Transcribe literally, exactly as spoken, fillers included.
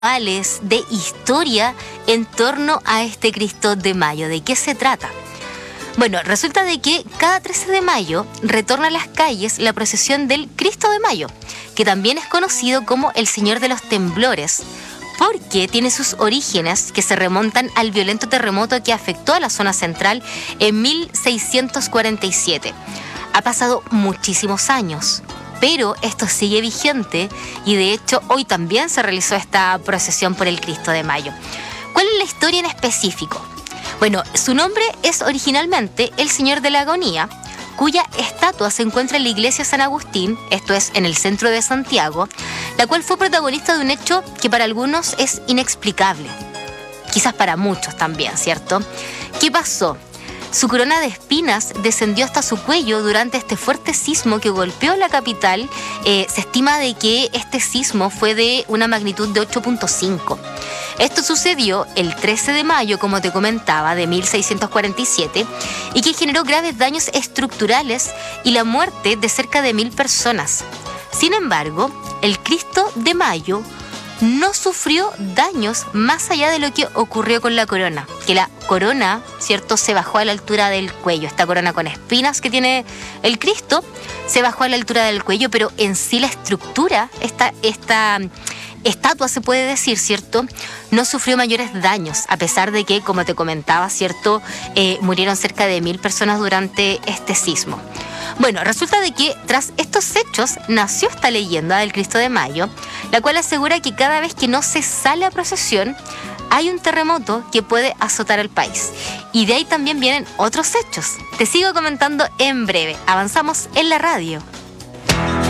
de historia en torno a este Cristo de Mayo. ¿De qué se trata? Bueno, resulta de que cada trece de mayo retorna a las calles la procesión del Cristo de Mayo, que también es conocido como el Señor de los Temblores, porque tiene sus orígenes que se remontan al violento terremoto que afectó a la zona central en mil seiscientos cuarenta y siete. Ha pasado muchísimos años, pero esto sigue vigente y de hecho hoy también se realizó esta procesión por el Cristo de Mayo. ¿Cuál es la historia en específico? Bueno, su nombre es originalmente el Señor de la Agonía, cuya estatua se encuentra en la iglesia San Agustín, esto es en el centro de Santiago, la cual fue protagonista de un hecho que para algunos es inexplicable, quizás para muchos también, ¿cierto? ¿Qué pasó? Su corona de espinas descendió hasta su cuello durante este fuerte sismo que golpeó la capital. Eh, se estima de que este sismo fue de una magnitud de ocho punto cinco. Esto sucedió el trece de mayo, como te comentaba, de mil seiscientos cuarenta y siete, y que generó graves daños estructurales y la muerte de cerca de mil personas. Sin embargo, el Cristo de Mayo no sufrió daños más allá de lo que ocurrió con la corona, que la corona, ¿cierto?, se bajó a la altura del cuello. Esta corona con espinas que tiene el Cristo se bajó a la altura del cuello, pero en sí la estructura, esta, esta estatua se puede decir, ¿cierto?, no sufrió mayores daños, a pesar de que, como te comentaba, ¿cierto?, eh, murieron cerca de mil personas durante este sismo. Bueno, resulta de que tras estos hechos nació esta leyenda del Cristo de Mayo, la cual asegura que cada vez que no se sale a procesión, hay un terremoto que puede azotar al país. Y de ahí también vienen otros hechos. Te sigo comentando en breve. Avanzamos en la radio.